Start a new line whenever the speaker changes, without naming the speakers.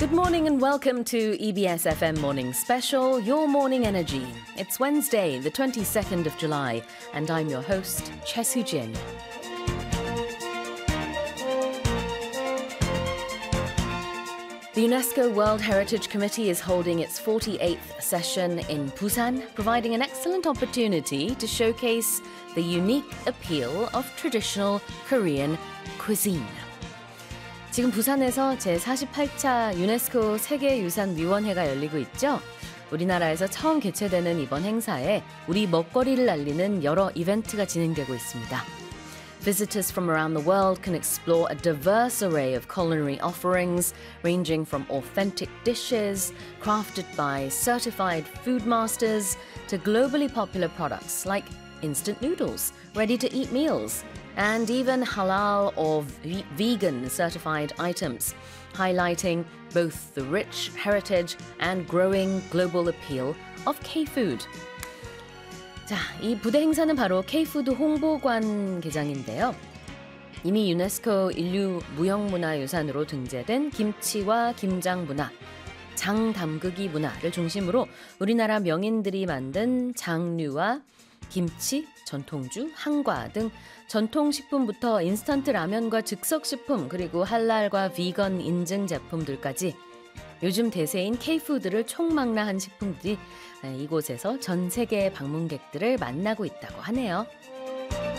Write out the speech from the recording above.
Good morning and welcome to EBS FM Morning Special, Your Morning Energy. It's Wednesday, the 22nd of July, and I'm your host, Choi Soo-jin. The UNESCO World Heritage Committee is holding its 48th session in Busan, providing an excellent opportunity to showcase the unique appeal of traditional Korean cuisine. 지금 부산에서 제48차 유네스코 세계유산위원회가 열리고 있죠. 우리나라에서 처음 개최되는 이번 행사에 우리 먹거리를 알리는 여러 이벤트가 진행되고 있습니다. Visitors from around the world can explore a diverse array of culinary offerings, ranging from authentic dishes crafted by certified food masters to globally popular products like instant noodles, ready-to-eat meals, and even halal or vegan certified items, highlighting both the rich heritage and growing global appeal of K-food. 자, 이 부대 행사는 바로 K-푸드 홍보관 개장인데요. 이미 유네스코 인류 무형문화유산으로 등재된 김치와 김장 문화, 장담그기 문화를 중심으로 우리나라 명인들이 만든 장류와 김치, 전통주, 한과 등 전통식품부터 인스턴트 라면과 즉석식품 그리고 할랄과 비건 인증 제품들까지 요즘 대세인 K-푸드를 총망라한 식품들이 이곳에서 전 세계 방문객들을 만나고 있다고 하네요.